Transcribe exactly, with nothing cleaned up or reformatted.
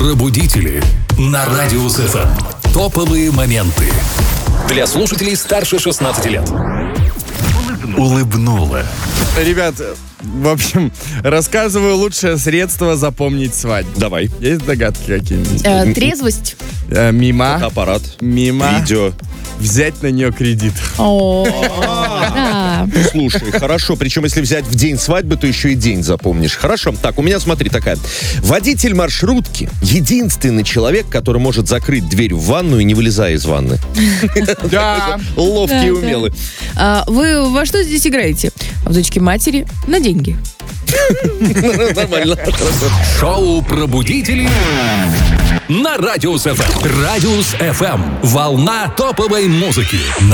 Пробудители на Радиус эф эм. Топовые моменты для слушателей старше шестнадцати лет. Улыбнула. Ребят, в общем, рассказываю лучшее средство запомнить свадьбу. Давай. Есть догадки какие-нибудь? Э, трезвость. Э, мимо. Аппарат. Мимо. Видео. Взять на нее кредит. О, да. Слушай, хорошо. Причем, если взять в день свадьбы, то еще и день запомнишь. Хорошо. Так, у меня, смотри, такая. Водитель маршрутки — единственный человек, который может закрыть дверь в ванну и не вылезая из ванны. Да. Ловкий и умелый. А, вы во что здесь играете? В дочке матери на деньги. Нормально. Шоу «Пробудители» на Радиус эф эм. Радиус эф эм. Волна топовой музыки на